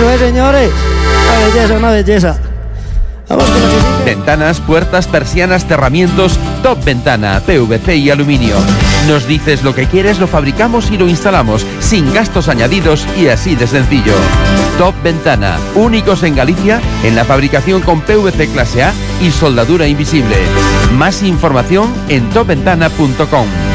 Eso es, señores. Una belleza. Vamos con la que sigue. Ventanas, puertas, persianas, cerramientos, Top Ventana, PVC y aluminio. Nos dices lo que quieres, lo fabricamos y lo instalamos, sin gastos añadidos y así de sencillo. Top Ventana, únicos en Galicia en la fabricación con PVC clase A y soldadura invisible. Más información en topventana.com.